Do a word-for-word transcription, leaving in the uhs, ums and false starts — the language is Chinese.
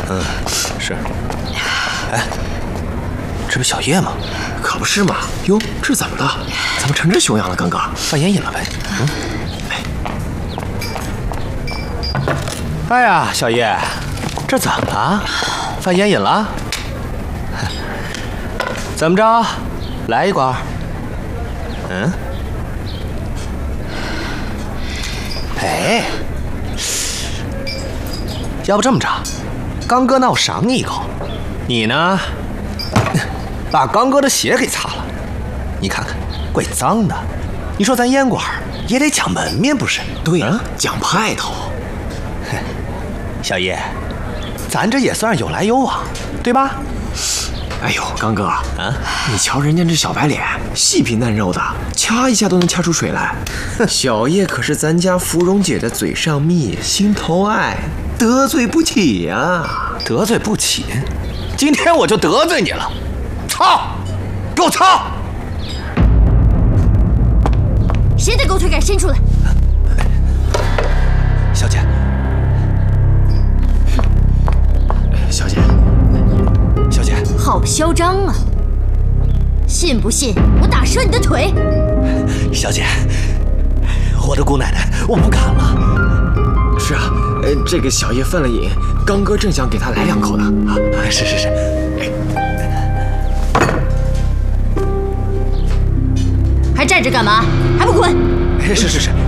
嗯，是。哎，这不小叶吗？ 可不是嘛。哟，这怎么了？怎么成这熊样了？刚刚犯烟瘾了呗？嗯。哎。哎呀，小叶，这怎么了？犯烟瘾了？怎么着？来一管？嗯。哎。要不这么着，刚哥那我赏你一口，你呢，把刚哥的鞋给擦了。你看看，怪脏的。你说咱烟馆也得讲门面不是？ 对呀、啊，讲派头。 小叶，咱这也算是有来有往，对吧？ 哎呦，刚哥啊， 你瞧人家这小白脸，细皮嫩肉的，掐一下都能掐出水来。小叶可是咱家芙蓉姐的嘴上蜜，心头爱，得罪不起呀、啊！ 得罪不起？今天我就得罪你了！操！给我操！ 谁的狗腿敢伸出来？ 小姐， 小姐， 小姐， 好嚣张啊！信不信我打折你的腿？ 小姐，我的姑奶奶，我不敢了。 是啊，呃，这个小叶犯了瘾，刚哥正想给他来两口呢。啊， 是是是。哎， 还站着干嘛？还不滚！ 是是是。